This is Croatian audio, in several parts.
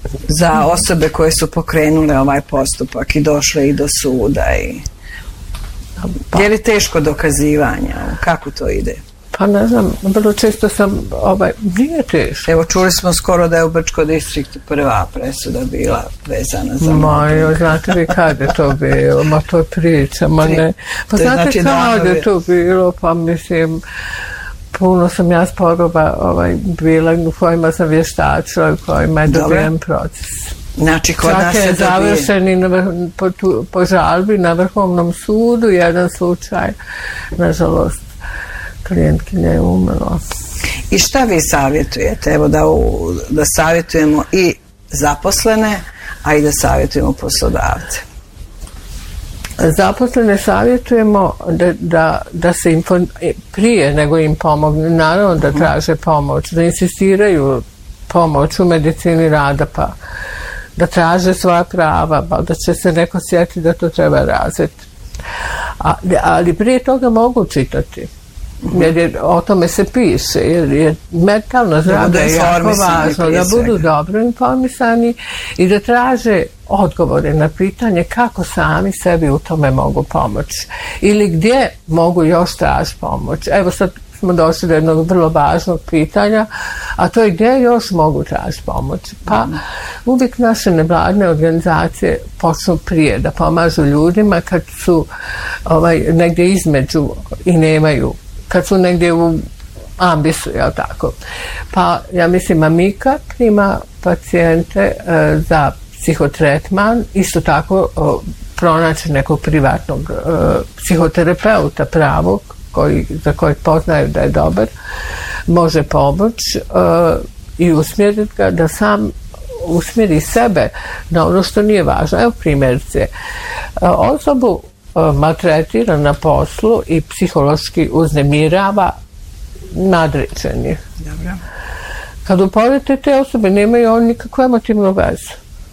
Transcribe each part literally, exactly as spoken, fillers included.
za osobe koje su pokrenule ovaj postupak i došle i do suda i pa. Je li teško dokazivanje? Kako to ide? Pa ne znam, vrlo često sam, ovaj, nije teško. Evo, čuli smo skoro da je u Brčko distriktu prva presuda bila vezana za mobbing. Ma, znate vi kad je to bilo? Ma, to je priča, ma ne. Pa to je znate znači kad je to bilo? Pa mislim, puno sam ja sporova ovaj, bila u kojima sam vještačila, u kojima je dobijen proces. Znači, kod čak nas je je završen i na, po, tu, po žalbi na Vrhovnom sudu, jedan slučaj, nažalost, klijentkinja je umrla. I šta vi savjetujete? Evo da, u, da savjetujemo i zaposlene, a i da savjetujemo poslodavce. Zaposlene savjetujemo da, da, da se im prije nego im pomogne, naravno da traže pomoć, da insistiraju pomoć u medicini rada, pa da traže svoja prava, pa da će se neko sjetiti da to treba razviti. A, ali prije toga mogu čitati. Jer je, o tome se piše, jer je mentalno zdravlje je jako važno, da budu dobro informisani i da traže odgovore na pitanje kako sami sebi u tome mogu pomoći ili gdje mogu još tražiti pomoć. Evo sad smo došli do jednog vrlo važnog pitanja, a to je gdje još mogu tražiti pomoć. Pa mm. uvijek naše nevladne organizacije počnu prije da pomažu ljudima kad su ovaj, negdje između i nemaju, kad su negdje u ambisu, jel tako. Pa ja mislim Amika prima pacijente e, za psihotretman, isto tako o, pronaći nekog privatnog e, psihoterapeuta pravog koji, za kojeg poznaju da je dobar, može pomoći e, i usmjeriti ga da sam usmjeri sebe na ono što nije važno. Evo primjerice, e, osobu e, maltretira na poslu i psihološki uznemirava nadređeni. Dobro. Kad uporedite te osobe, nemaju on nikakvu emotivnu vezu.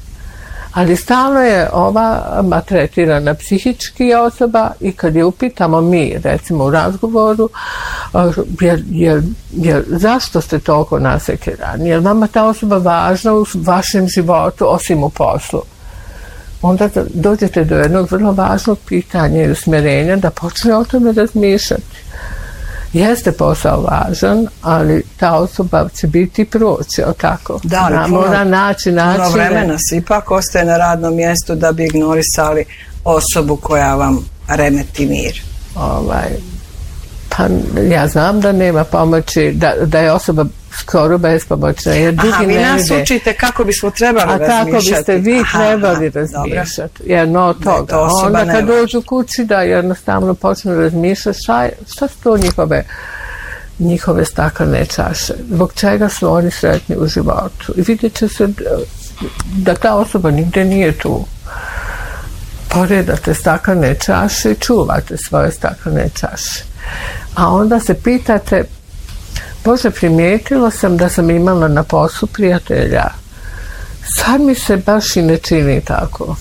Ali stalno je ova maltretirana psihički osoba i kad je upitamo mi, recimo u razgovoru, jer, jer, jer, zašto ste toliko nasekirani? Je li vama ta osoba važna u vašem životu, osim u poslu? Onda dođete do jednog vrlo važnog pitanja i usmjerenja da počne o tome razmišljati. Jeste posao važan, ali ta osoba će biti proći, o tako. Da, ali puno, mora naći načine. Puno vremena se ipak ostaje na radnom mjestu da bi ignorisali osobu koja vam remeti mir. Ovaj, pa ja znam da nema pomoći, da, da je osoba skoro bespomoćna. Jer Aha, vi nas ide. učite kako bismo trebali A razmišljati. kako biste vi aha, trebali aha, razmišljati. Jedno od toga. To onda kad nema. dođu kući da jednostavno počnu razmišljati šta, šta su to njihove, njihove staklene čaše. Zbog čega su oni sretni u životu. I vidjet će se da ta osoba nigdje nije tu. Poredate staklene čaše i čuvate svoje staklene čaše. A onda se pitate, Bože, primijetilo sam da sam imala na poslu prijatelja. Sad mi se baš i ne čini tako.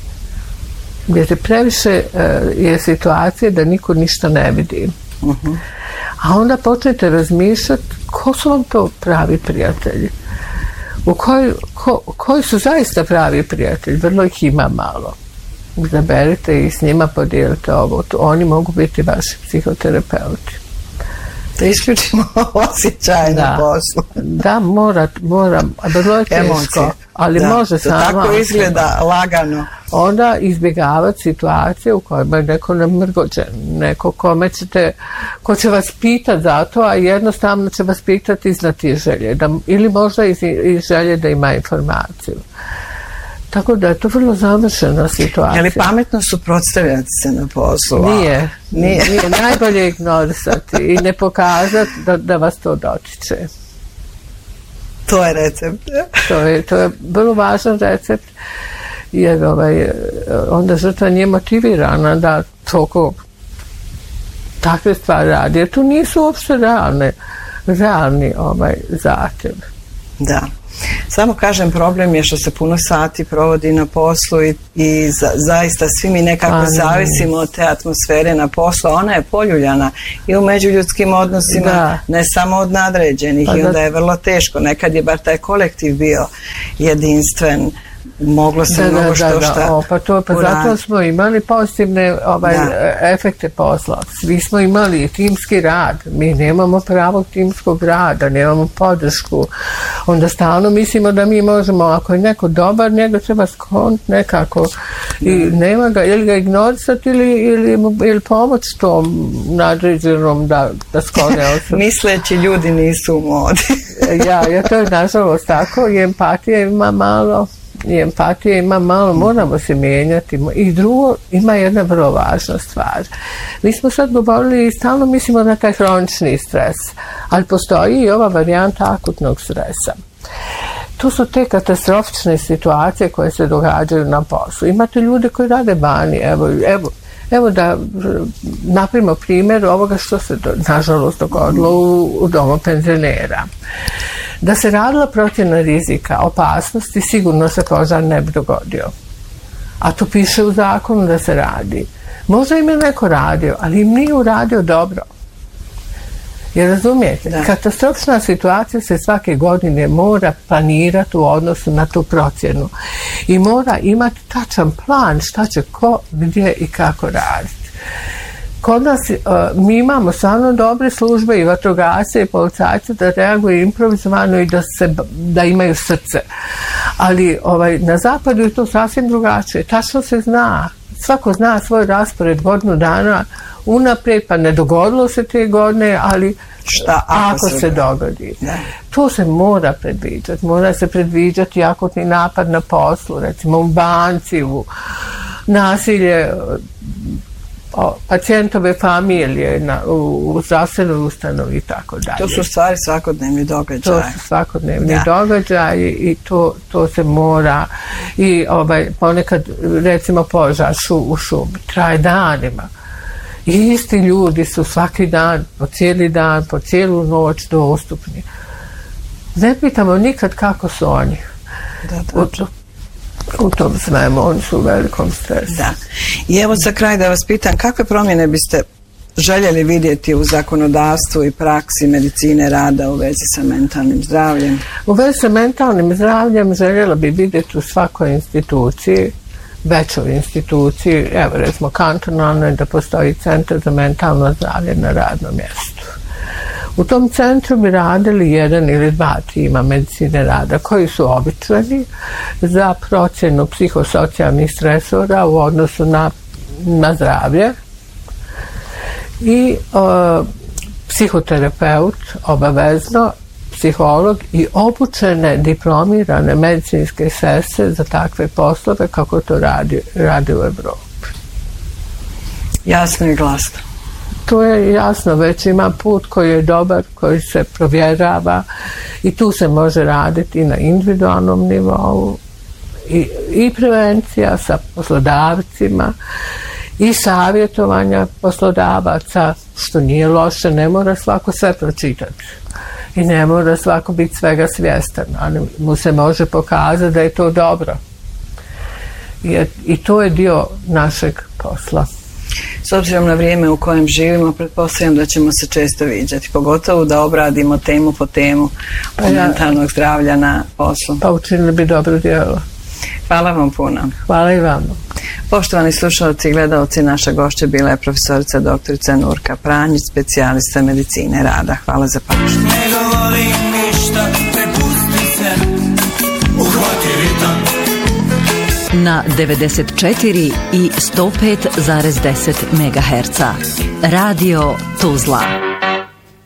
Jer je previše uh, je situacije da niko ništa ne vidi. Uh-huh. A onda počnete razmišljati ko su vam to pravi prijatelji. U koji, ko, koji su zaista pravi prijatelji. Vrlo ih ima malo. Izaberite i s njima podijelite ovo. Oni mogu biti vaši psihoterapeuti. Da isključimo osjećaj na poslu. Da, mora, mora, vrlo je teško, ali da, može samo. Tako izgleda lagano. Onda izbjegavati situacije u kojima je neko namrgođen, neko kome ćete, ko će vas pitati za to, a jednostavno će vas pitati iznad tih želje, da, ili možda iz, iz želje da ima informaciju. Tako da je to vrlo završena situacija. Je li pametno suprotstavljati se na poslu? Nije. Nije. Nije. Najbolje ignorisati i ne pokazati da, da vas to dotiče. To je recept. To je, to je vrlo važan recept, jer ovaj, onda žrtva nije motivirana da toliko takve stvari radi. Jer tu nisu uopšte realne, realni ovaj, zahtjev. Da. Samo kažem, problem je što se puno sati provodi na poslu i, i za, zaista svi mi nekako A, zavisimo od te atmosfere na poslu. Ona je poljuljana i u međuljudskim odnosima, da. Ne samo od nadređenih, pa i onda da. Je vrlo teško. Nekad je bar taj kolektiv bio jedinstven, moglo se da, mnogo da, što da, šta da. O, pa to, pa zato smo imali pozitivne ovaj, efekte posla. Svi smo imali timski rad. Mi nemamo pravog timskog rada, nemamo podršku. Onda stalno mislimo da mi možemo, ako je neko dobar, njega treba skloniti nekako. I nema ga, ili ga ignorisati ili, ili, ili pomoći tom nadređenom da, da sklone osobu. Misleći ljudi nisu u modi. ja, ja, to je nažalost tako i empatija ima malo. I empatija ima malo, moramo se mijenjati. I drugo, ima jedna vrlo važna stvar. Mi smo sad govorili i stalno mislimo na taj hronični stres, ali postoji i ova varijanta akutnog stresa. To su te katastrofične situacije koje se događaju na poslu. Imate ljude koji rade vani, evo, evo, evo da napravimo primjer ovoga što se nažalost dogodilo u, u domu penzionera. Da se radila procjena rizika, opasnosti, sigurno se požar ne bi dogodio. A to piše u zakonu da se radi. Možda im je neko radio, ali im nije uradio dobro. Jer razumijete, da. Katastrofična situacija se svake godine mora planirati u odnosu na tu procjenu. I mora imati tačan plan šta će ko, gdje i kako raditi. Kod nas uh, mi imamo stvarno dobre službe i vatrogasce i policajce da reaguju improvizovano i da, se, da imaju srce. Ali ovaj, na zapadu je to sasvim drugačije. Tačno se zna. Svako zna svoj raspored godinu dana unaprijed, pa ne dogodilo se te godine, ali šta ako, ako se, se dogodi. Ne. To se mora predviđati. Mora se predviđati akutni napad na poslu, recimo u banci, u nasilje o, pacijentove familije na, u, u zdravstvenoj ustanovi i tako dalje. To su stvari svakodnevni događaji. To su svakodnevni da. događaji i to, to se mora i ovaj, ponekad recimo požar šu, u šumi traje danima. I isti ljudi su svaki dan, po cijeli dan, po cijelu noć dostupni. Ne pitamo nikad kako su oni. Da, da. U, u tom svemu, oni su u velikom stresu. Da. I evo za kraj da vas pitam, kakve promjene biste željeli vidjeti u zakonodavstvu i praksi medicine rada u vezi sa mentalnim zdravljem? U vezi sa mentalnim zdravljem željela bi vidjeti u svakoj instituciji, većoj instituciji, evo recimo kantonalnoj, da postoji centar za mentalno zdravlje na radnom mjestu. U tom centru bi radili jedan ili dva tima medicine rada koji su običani za procjenu psihosocijalnih stresora u odnosu na, na zdravlje i o, psihoterapeut obavezno, psiholog i obučene diplomirane medicinske sestre za takve poslove kako to radi, radi u Evropi. Jasno i glasno. To je jasno, već ima put koji je dobar, koji se provjerava i tu se može raditi i na individualnom nivou i, i prevencija sa poslodavcima i savjetovanja poslodavaca, što nije loše, ne mora svako sve pročitati. I ne mora svako biti svega svjestan, ali mu se može pokazati da je to dobro. I, i to je dio našeg posla. S obzirom na vrijeme u kojem živimo, pretpostavljam da ćemo se često viđati, pogotovo da obradimo temu po temu pa ja, mentalnog zdravlja na poslu. Pa učinili bi dobro djelo. Hvala vam puno. Hvala i vam. Poštovani slušalci i gledalci, naša gošća bila je profesorica doktorica Nurka Pranjić, specijalista medicine rada. Hvala za pažnju. Ne govorim ništa, prepusti se, uhvati ritam. Na devedeset četiri i sto pet zarez deset megaherca. Radio Tuzla.